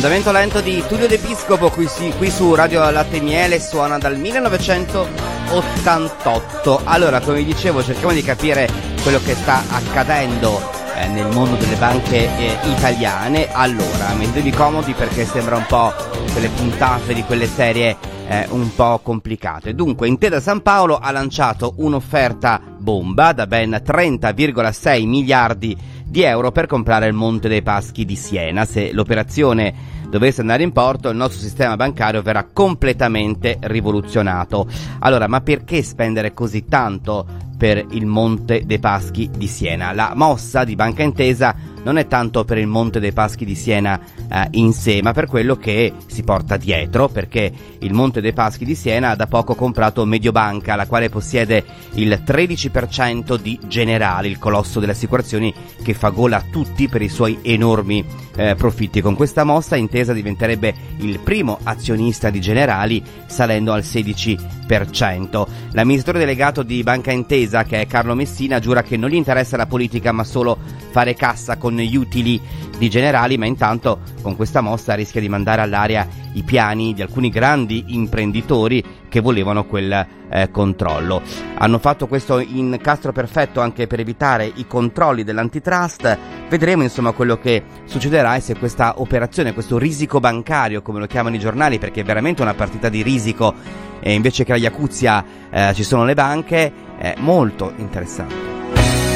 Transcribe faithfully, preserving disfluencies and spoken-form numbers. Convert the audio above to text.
Andamento lento di Tullio De Piscopo qui, si, qui su Radio Latte e Miele, suona dal millenovecentottantotto. Allora, come vi dicevo, cerchiamo di capire quello che sta accadendo eh, nel mondo delle banche eh, italiane. Allora, mettetevi comodi perché sembra un po' quelle puntate di quelle serie eh, un po' complicate. Dunque, Intesa Sanpaolo ha lanciato un'offerta bomba da ben trenta virgola sei miliardi di euro per comprare il Monte dei Paschi di Siena. Se l'operazione dovesse andare in porto, il nostro sistema bancario verrà completamente rivoluzionato. Allora, ma perché spendere così tanto per il Monte dei Paschi di Siena? La mossa di Banca Intesa non è tanto per il Monte dei Paschi di Siena eh, in sé, ma per quello che si porta dietro, perché il Monte dei Paschi di Siena ha da poco comprato Mediobanca, la quale possiede il tredici per cento di Generali, il colosso delle assicurazioni che fa gola a tutti per i suoi enormi eh, profitti. Con questa mossa Intesa diventerebbe il primo azionista di Generali, salendo al sedici per cento. L'amministratore delegato di Banca Intesa, che è Carlo Messina, giura che non gli interessa la politica ma solo fare cassa con gli utili di Generali, ma intanto con questa mossa rischia di mandare all'aria i piani di alcuni grandi imprenditori che volevano quel eh, controllo. Hanno fatto questo incastro perfetto anche per evitare i controlli dell'antitrust. Vedremo insomma quello che succederà e se questa operazione, questo risico bancario come lo chiamano i giornali, perché è veramente una partita di risico e invece che la Iacuzia eh, ci sono le banche, è molto interessante.